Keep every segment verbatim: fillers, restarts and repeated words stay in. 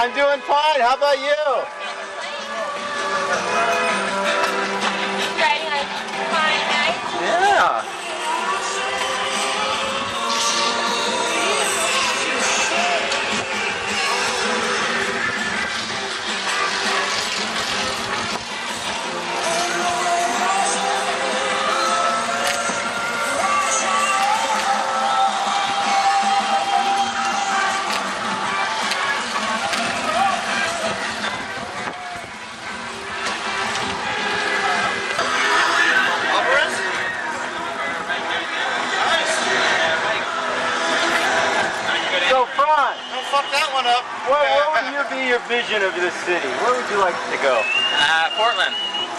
I'm doing fine. How about you? Riding like fine night. Yeah. So, Franz, Don't fuck that one up. what, what would your, be your vision of this city? Where would you like to go? Uh, Portland.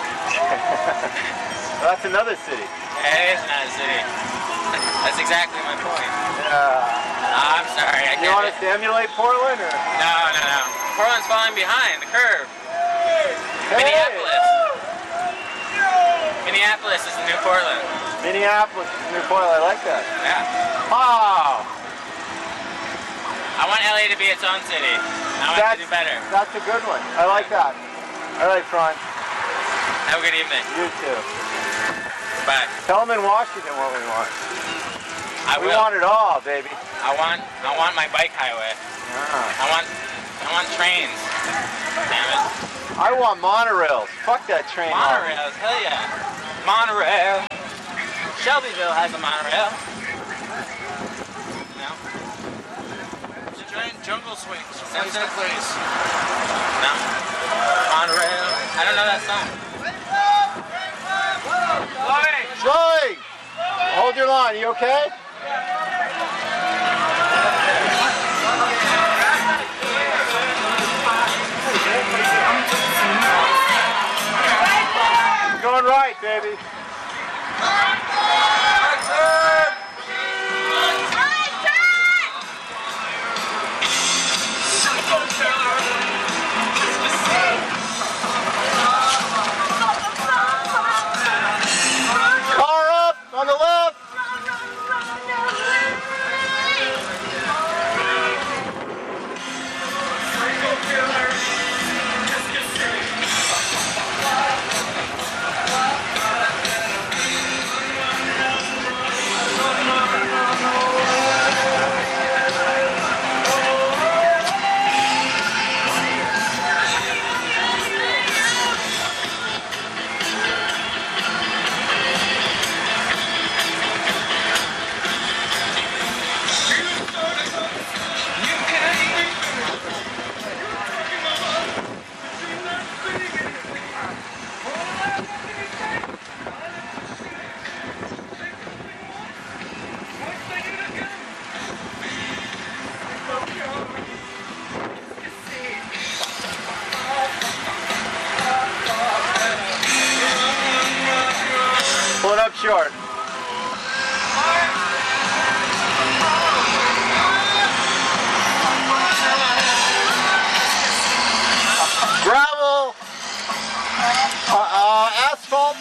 Well, that's another city. It is not a city. That's exactly my point. Uh, Oh, I'm sorry, I you can't. want us to emulate Portland, or? No, no, no. Portland's falling behind the curve. Hey! Minneapolis. Minneapolis is the new Portland. Minneapolis is New Portland. I like that. Yeah. Oh, I want L A to be its own city. I want that's, it to do better. that's a good one. I like that. All right, Franz. Have a good evening. You too. Bye. Tell them in Washington what we want. I We will. want it all, baby. I want. I want my bike highway. Ah. I want. I want trains. Damn it. I want monorails. Fuck that train. hall. Monorails. Hell yeah. Monorail. Shelbyville has a monorail. No. It's a giant jungle swing. Place to Simpsons? place. No. Monorail. I don't know that song. Zoe! Hold your line. You okay? Going right, baby. Car up on the left. Pull it up short. Gravel. Uh, uh, asphalt.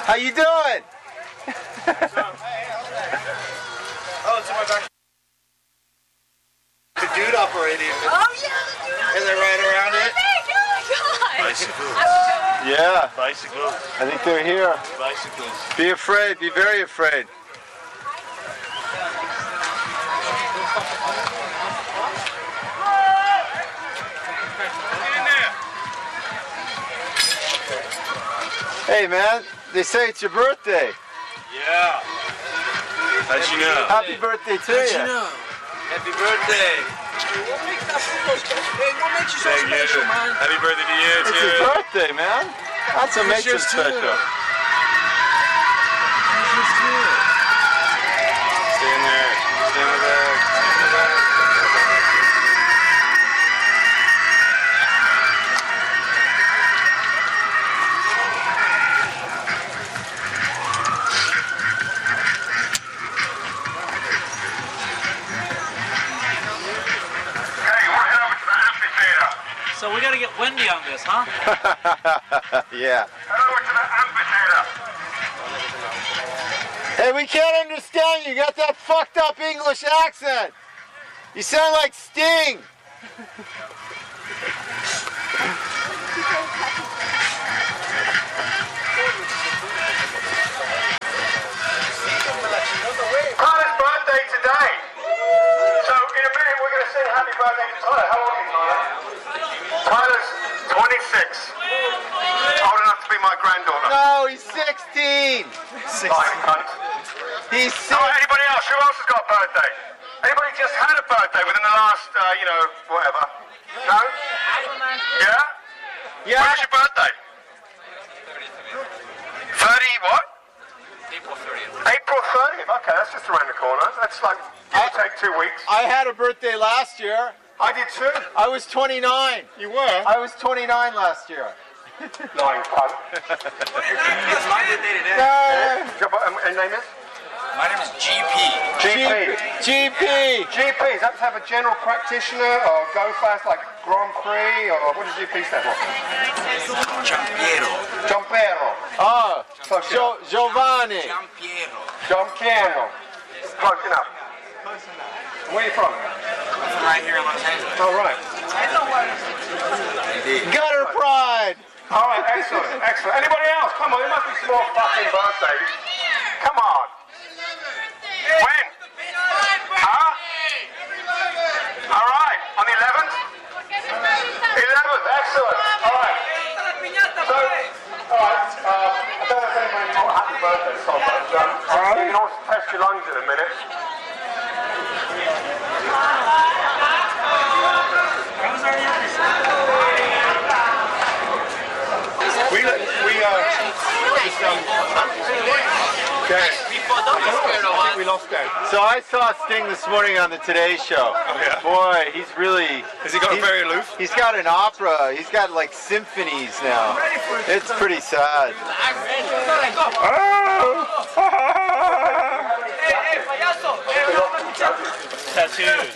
How you doing? Oh, it's in my back. The dude operating. Oh yeah, the dude on And they ride around it? Oh my god! Bicycles. Yeah, Bicycles. I think they're here. Bicycles. Be afraid, be very afraid. Hey man, they say it's your birthday. Yeah. How'd you know? Happy birthday to you. know? Happy birthday. Thank you. Happy birthday to you It's too. his birthday, man. That's what makes it yours too. special. Stay in there. Stay in the back. So we gotta get windy on this, huh? Yeah. Head over to the amphitheater. Hey, we can't understand you. You got that fucked up English accent. You sound like Sting. Tyler's birthday today. So in a minute we're going to sing happy birthday to Tyler. How old is Tyler? Tyler's twenty-six. Old enough to be my granddaughter. No, he's sixteen. Lying cunt. He's Oh, six. anybody else? Who else has got a birthday? Anybody just had a birthday within the last, uh, you know, whatever? No? Yeah? When Yeah. was your birthday? thirty what? April thirtieth. April thirtieth. Okay, that's just around the corner. That's like, give or take two weeks. I had a birthday last year. I did too. I was twenty-nine. You were? I was twenty-nine last year. Lying cunt. It's my birthday today. Uh, Your bu- um, and name is? My name is G P. G P. G P. G P, is that to have a general practitioner or go fast like Grand Prix or what does G P stand for? Giampiero. Giampiero. Oh, Close jo- Giovanni. Giampiero. Giampiero. Close enough. Where are you from? I'm right here in Los Angeles. All right. Gutter Pride. All right, excellent, excellent. Anybody else? Come on, there must be some more fucking birthdays. Come on. When? Huh? All right, on the eleventh? eleventh, excellent. All right. So, all right, uh, I don't know if anybody got a happy birthday song, but um, you can also test your lungs in a minute. We, we, uh, just, um, okay. We lost Dan. So I saw Sting this morning on the Today Show. Oh, yeah? Boy, he's really. Has he got he's- very aloof? He's got an opera. He's got like symphonies now. It's pretty sad. Tattoos.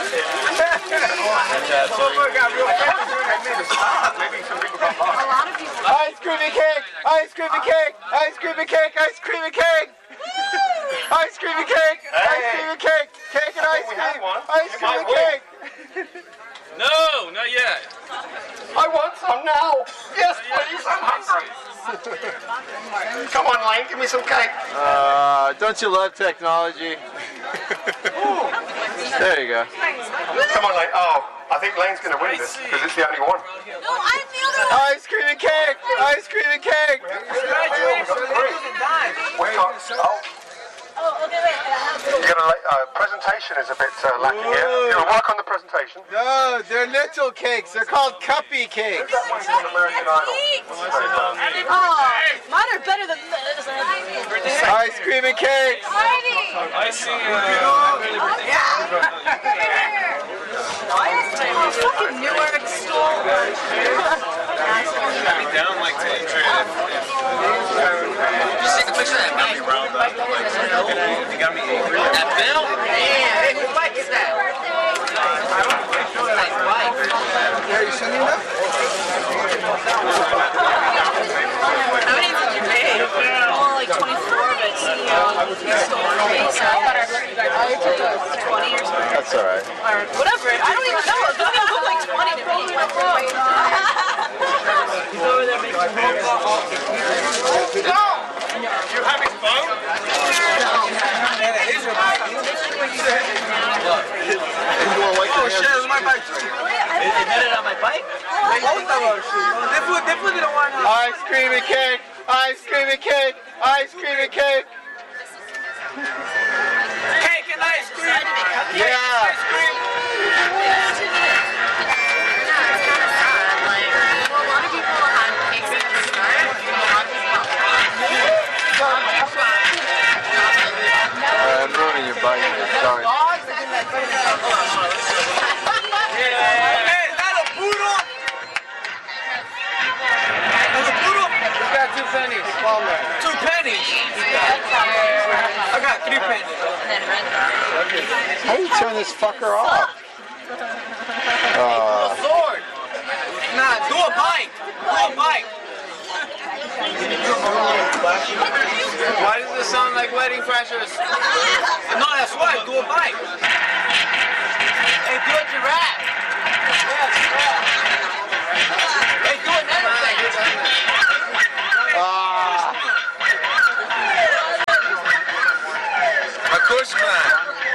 Ice cream and cake! Ice cream and cake! Ice cream and cake! Ice cream and cake! Ice cream and cake! Ice cream and cake! Cake and ice We have cream! one. Ice You cream and might win. cake! No, not yet. I want some now. Yes, please. I'm hungry. Come on, Lane. Give me some cake. Uh, don't you love technology? There you go. Come on, Lane. Oh, I think Lane's going to win this because it's the only one. No, I'm the other one. Ice cream and cake! Ice cream and cake! We've got three. We've got, oh, Oh, okay, wait. I have to. you've got a la- uh, presentation is a bit uh, lacking here. You know, work on the presentation. No, they're little cakes. They're called cuppy cakes. That one's on American Idol. Oh, mine are better than this. Ice cream and cakes. Heidi! I see. Oh, fucking Newark store. Down like ten trip. Just take a picture of that baby, bro. You got me angry. That bill? Yeah. Hey, whose bike is that? Nice bike. Yeah, you sending that? How many did you pay? It's alright. Or whatever. I don't even know. It doesn't look like twenty to me. He's over there making a phone call. No! You have his phone? Oh shit, it was my bike too. Is it on my bike? Both of them. They put, they put it on one. Ice cream and cake! Ice cream and cake! Ice cream and cake! Cake and ice cream. Yeah! Ice cream. I'm ruining your bike. Sorry. Hey, is that a poodle? That's a poodle? We got two pennies. Small man. Two pennies. I got three pennies. How do you turn this fucker off? Uh, Sword. Nah, do a bike. Do a bike. Why does this sound like wedding crashers? No, that's why. Do a bike. Hey, do a giraffe. Hey, do another thing. uh, Of course not.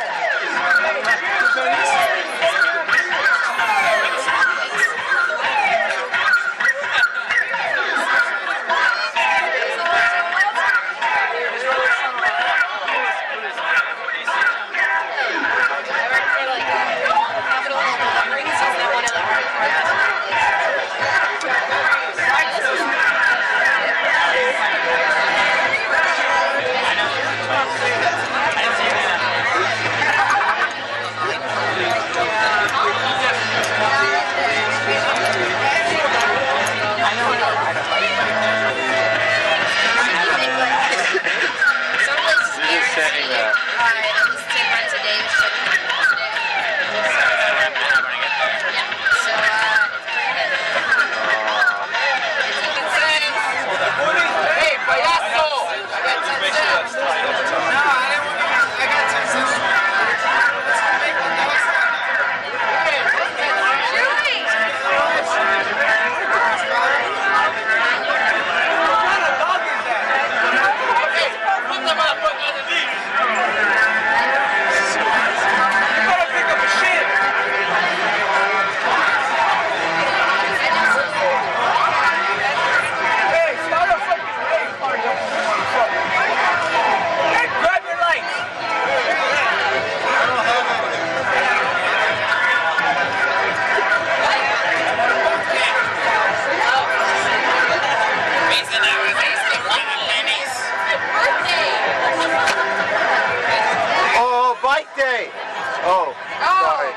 Oh, sorry.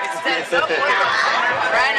Right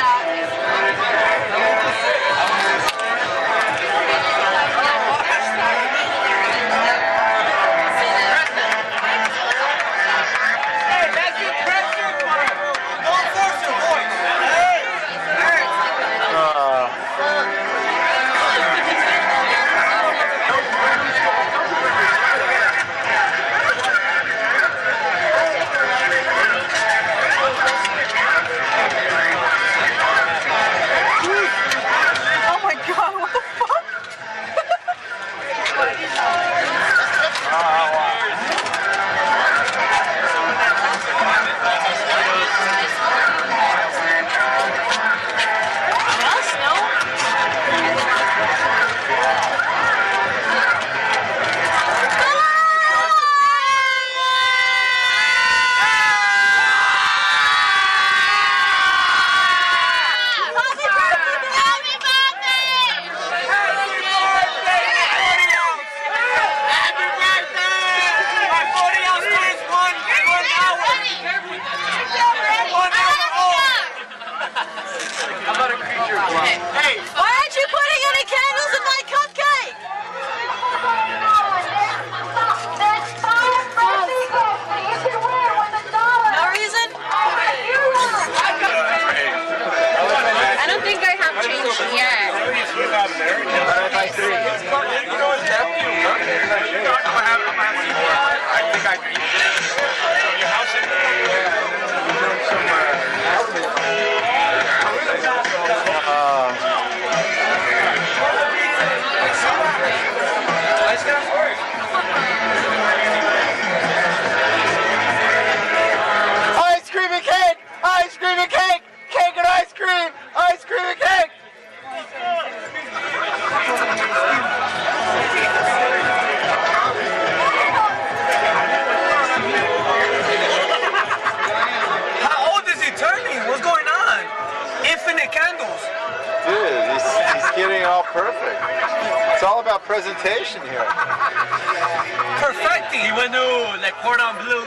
presentation here. Perfecting. He went to like cordon bleu.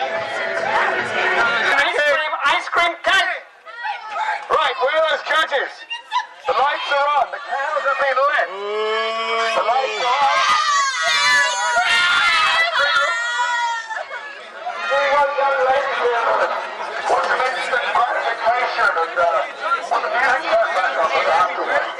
Ice cream, ice cream cake! Right, where are those judges? The lights are on, the candles have been lit. The lights are on. Anyone young ladies here wants some instant gratification and uh, want the music turn back up afterwards?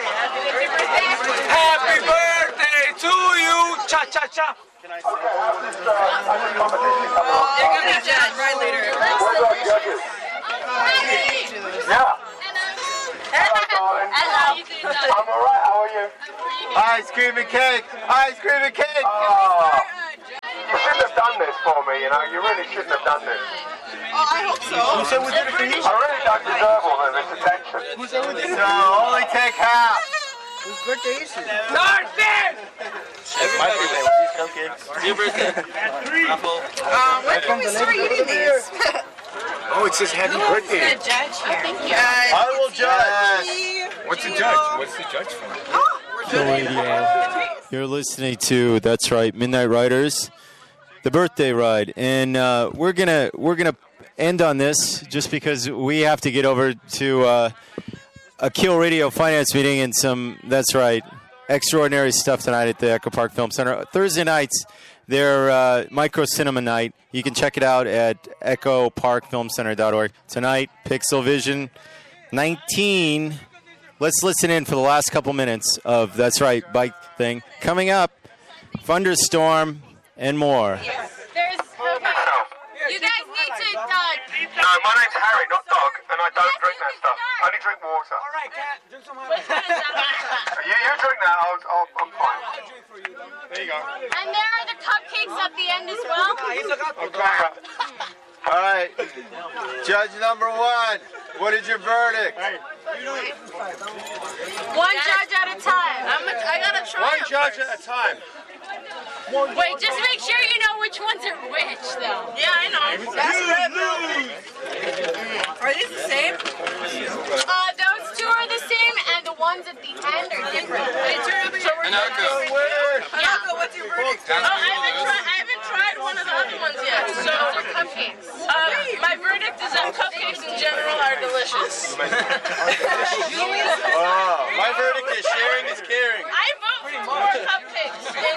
Happy birthday to you. Cha cha cha. Okay, how's this, uh, how's this competition coming on? You're gonna be judged right later. Where are those judges? Yeah. Hello, darling. I'm alright, how are you? Ice cream and cake! Ice cream and cake! Oh, you shouldn't have done this for me, you know, you really shouldn't have done this. Oh, I hope so. Who said we did it for you? I really don't deserve all of this attention. Who said we did it? So, only take half. Whose birthday is it? Tarzan! My birthday. Cupcakes. Your birthday. Apple. Um, when can we start eating these? Oh, it says happy birthday. The judge here. Thank you. I will judge. What's the judge? What's the judge for? Kill Radio. You're listening to, that's right, Midnight Riders, the birthday ride, and uh, we're gonna we're gonna end on this just because we have to get over to uh, a Kill Radio finance meeting and some, that's right, extraordinary stuff tonight at the Echo Park Film Center. Thursday nights, they're uh, Micro Cinema Night. You can check it out at echo park film center dot org. Tonight, Pixel Vision nineteen. Let's listen in for the last couple minutes of, that's right, Bike Thing. Coming up, Thunderstorm, and more. Yes. There's, okay. You guys need to, uh... No, my name's Harry, not Dog, and I don't drink that stuff. I only drink water. All right, cat. Drink some Which one is that? You, you drink that, I'll, I'll, I'm fine. There you go. And there are the cupcakes at the end as well. Okay. All right, judge number one. What is your verdict? One judge at a time. I'm a, I gotta try One them judge first. at a time. Wait, just make sure you know which ones are which, though. Yeah, I know. Are these the same? Uh, those two are the same, and the ones at the end are different. So we're And I'll go. Yeah. What's your verdict? Oh, I haven't, tried, I haven't tried one of the other ones yet. So they're cupcakes. Uh, my verdict is that cupcakes in general are delicious. Oh, my verdict is sharing is caring. I vote for more cupcakes.